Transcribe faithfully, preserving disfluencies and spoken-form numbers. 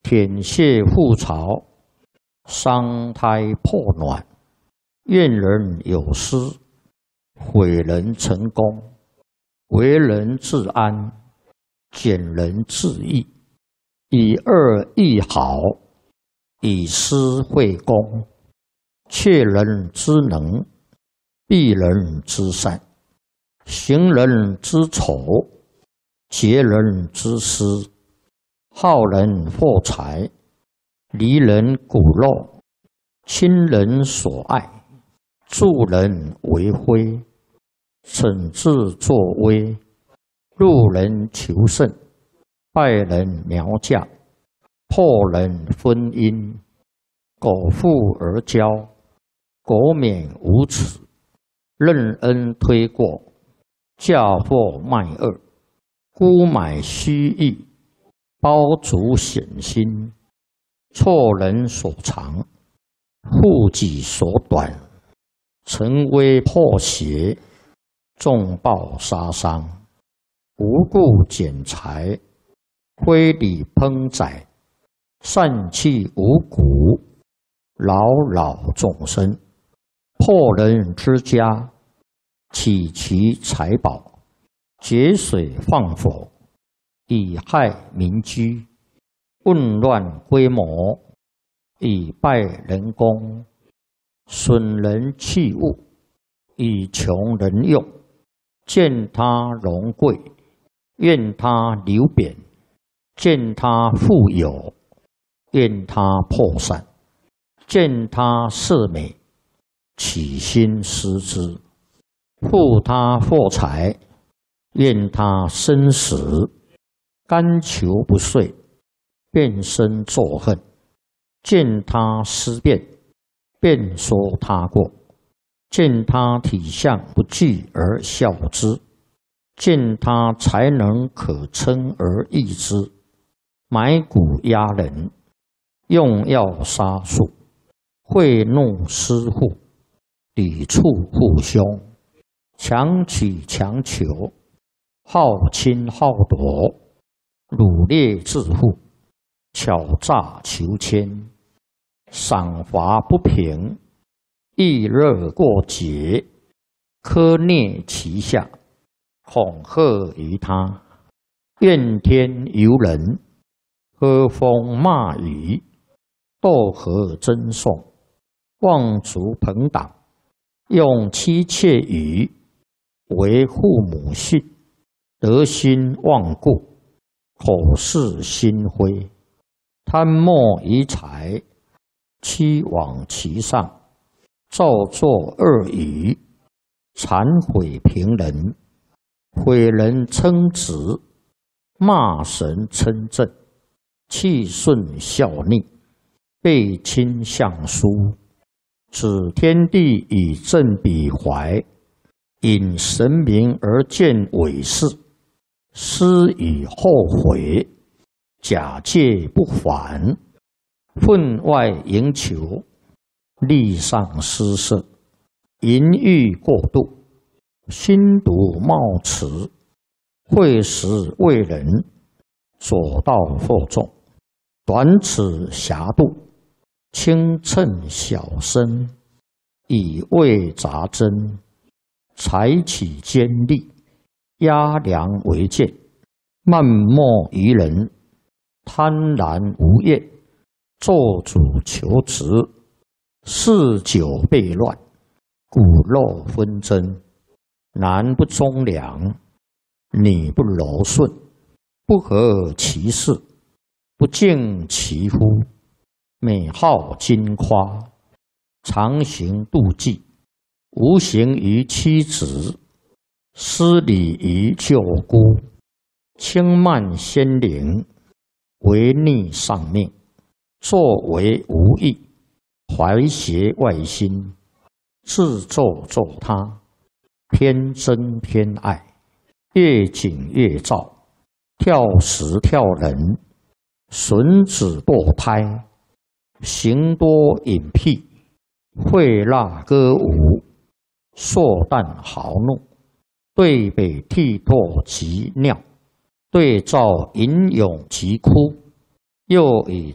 舔血覆巢，伤胎破卵，怨人有失，毁人成功，为人自安，减人自益，以恶易好，以私会公，窃人之能，避人之善，行人之丑，劫人之私，好人获财，离人骨肉，亲人所爱，助人为辉，惩治作威，路人求胜，败人苗嫁，破人婚姻，苟富而骄，苟免无耻，任恩推过，嫁祸卖恶，沽买虚益，包足险心，错人所长，护己所短，沉微破邪，重暴杀伤，无故减财，非礼烹宰，散弃五谷，扰扰众生，破人之家，起其财宝，节水放火，以害民居，混乱规模，以败人功，损人器物，以穷人用，见他荣贵，怨他流贬，见他富有，怨他破散，见他色美，起心思之，负他获财，怨他生死，甘求不遂，便生作恨，见他思变，便说他过，见他体相不具而笑之，见他才能可称而异之，买骨压人，用药杀术，贿赂私户，抵触父兄，强取强求，好侵好夺，掳掠致富，巧诈求迁，赏罚不平，易热过节，苛虐其下，恐吓于他，怨天尤人，喝风骂雨，斗和争讼，妄族朋党，用妻妾语，为父母训，德心忘故，口是心非，贪墨于财，欺罔其上，造作恶语，谄毁平人，毁人称职，骂神称正，气顺效逆，背亲相疏，指天地以正彼怀，引神明而见伪事，思以后悔，假借不还，分外营求，力上失色，淫欲过度，心毒冒迟，会时为人，左道惑众，短尺狭度，轻称小身，以为杂针，采取尖利，压梁为剑，漫莫于人，贪婪无厌，做主求职，嗜酒悖乱，骨肉纷争，男不忠良，女不柔顺，不合其事，不敬其夫，美好矜夸，常行妒忌，无形于妻子，失礼于舅姑，轻慢先灵，违逆上命，作为无益，怀邪外心，自作作他，偏憎偏爱，越紧越躁，跳时跳人，损子堕胎，行多隐僻，会蜡歌舞，硕诞豪怒，对北涕唾及尿，对照吟咏疾哭，又以